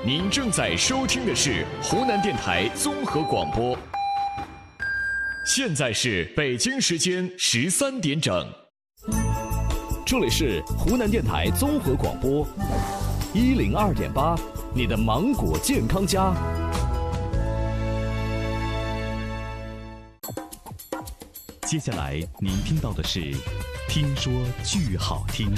您正在收听的是湖南电台综合广播，现在是北京时间13点整， 这里是湖南电台综合广播102.8，你的芒果健康家。接下来您听到的是听说剧好听。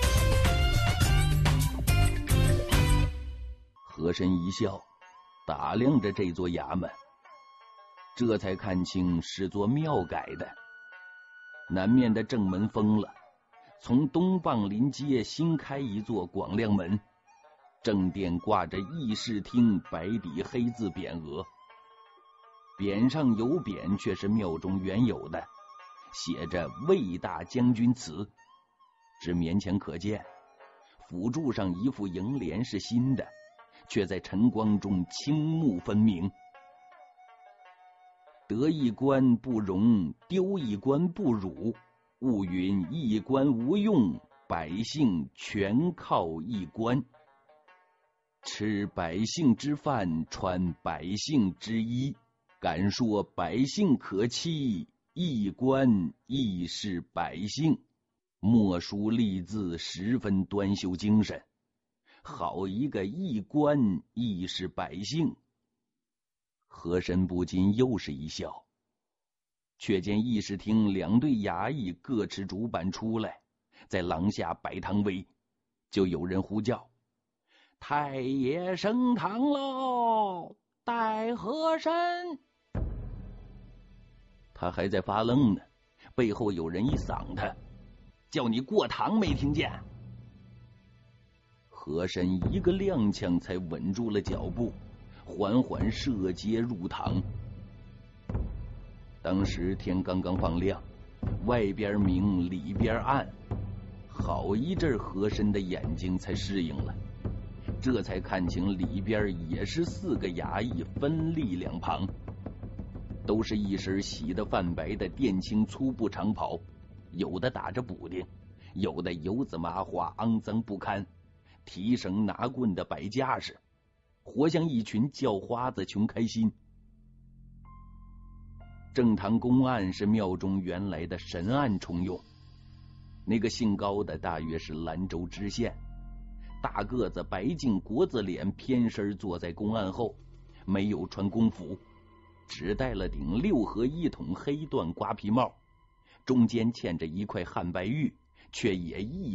和珅一笑，打量着这座衙门，这才看清是座庙改的。南面的正门封了，从东傍临街新开一座广亮门，正殿挂着议事厅白底黑字匾额，匾上有匾却是庙中原有的，写着魏大将军祠，只勉强可见。辅柱上一副楹联是新的，却在晨光中青木分明。得一官不容，丢一官不辱，勿云一官无用，百姓全靠一官。吃百姓之饭，穿百姓之衣，敢说百姓可欺，一官亦是百姓。墨书立字十分端秀精神，好一个一官亦是百姓。和珅不禁又是一笑，却见议事厅两队衙役各持竹板出来，在廊下摆堂威，就有人呼叫：太爷升堂喽，待和珅。他还在发愣呢，背后有人一搡他，叫你过堂没听见？和珅一个踉跄才稳住了脚步，缓缓射阶入堂。当时天刚刚放亮，外边明里边暗，好一阵和珅的眼睛才适应了，这才看清里边也是4个衙役分立两旁，都是一身洗得泛白的靛青粗布长袍，有的打着补丁，有的油渍麻花肮脏不堪，提绳拿棍的摆架势，活像一群叫花子穷开心。正堂公案是庙中原来的神案重用，那个姓高的大约是兰州知县，大个子白净国字脸，偏身坐在公案后，没有穿公服，只戴了顶6合1筒黑缎瓜皮帽，中间嵌着一块汉白玉，却也一